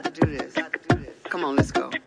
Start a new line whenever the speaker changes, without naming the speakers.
got to do this. Come on, let's go.